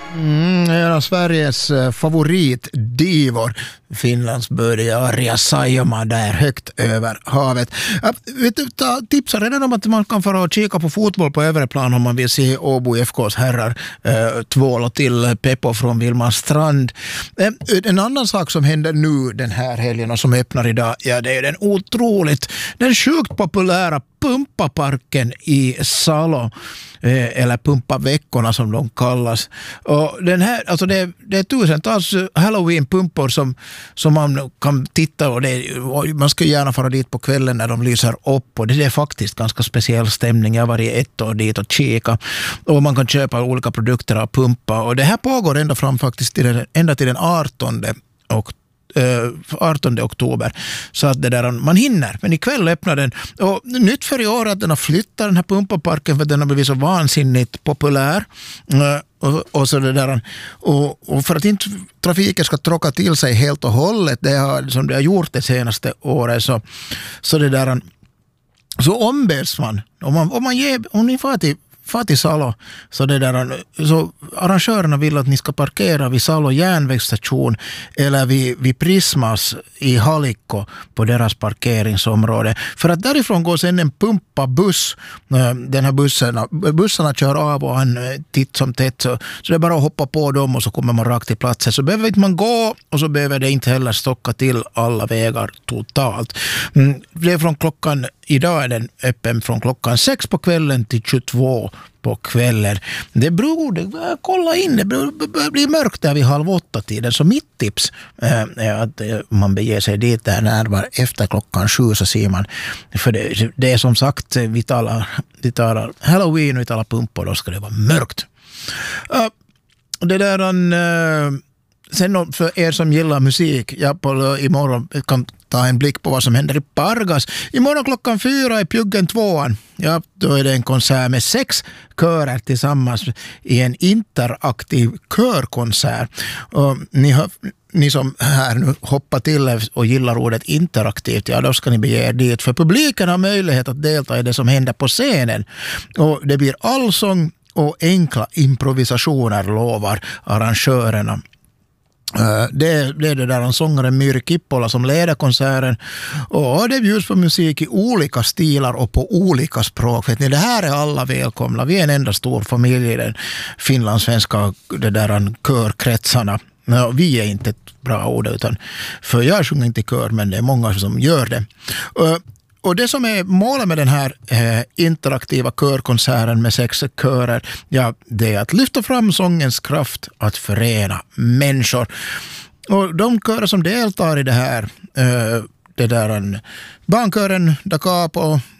En av Sveriges favoritdivor, Finlandsbödiga Arja Saijonmaa där högt över havet. Vet du, tipsar redan om att man kan fara och kika på fotboll på övre plan om man vill se Åbo IFKs herrar tvåla till Peppo från Vilmanstrand. En annan sak som händer nu den här helgen och som öppnar idag, ja, det är den sjukt populära Pumpaparken i Salo, eller Pumpaveckorna som de kallas. Och den här, alltså det är tusentals Halloween-pumpor som man kan titta och man ska gärna fara dit på kvällen när de lyser upp, och det är faktiskt ganska speciell stämning. Jag har varit ett år dit och kika, och man kan köpa olika produkter av pumpa, och det här pågår ända fram faktiskt ända till den 18 oktober, så att det där, man hinner, men ikväll öppnar den. Och nytt för i år att den har flyttat den här Pumpaparken för att den har blivit så vansinnigt populär, och så det där, och för att inte trafiken ska tråka till sig helt och hållet, som det har gjort det senaste året, så det där, så ombeds man om ni far till Salo, så så arrangörerna vill att ni ska parkera vid Salo järnvägsstation eller vid Prismas i Halikko på deras parkeringsområde. För att därifrån går sen en pumpabuss. Den här bussarna kör av och han titt som tätt. Så det är bara att hoppa på dem och så kommer man rakt till platsen. Så behöver inte man gå, och så behöver det inte heller stocka till alla vägar totalt. Det är från klockan, idag är den öppen från klockan 6 på kvällen till 22 på kvällen. Det beror, kolla in, det blir mörkt där vid 7:30-tiden, så mitt tips är att man beger sig dit där närmare efter klockan 7, så ser man, för det är som sagt, vi talar Halloween, vi talar pumpor, då ska det vara mörkt. Det där, sen för er som gillar musik, imorgon kan ta en blick på vad som händer i Pargas. Imorgon klockan 4 i Pjuggen 2:an. Ja, då är det en konsert med 6 körer tillsammans i en interaktiv körkonsert. Och ni som här nu hoppar till och gillar ordet interaktivt, ja, då ska ni bege er dit. För publiken har möjlighet att delta i det som händer på scenen. Och det blir allsång och enkla improvisationer, lovar arrangörerna. Det är det där en sångare Myri Kippola som leder konserten, och det bjuds på musik i olika stilar och på olika språk. Vet ni, det här är alla välkomna. Vi är en enda stor familj i den finlandssvenska körkretsarna. Vi är inte ett bra ord, utan för jag sjunger inte kör, men det är många som gör det. Och det som är målet med den här interaktiva körkonserten med 6 körer, ja, det är att lyfta fram sångens kraft att förena människor. Och de körer som deltar i det här, barnkören Da Capo,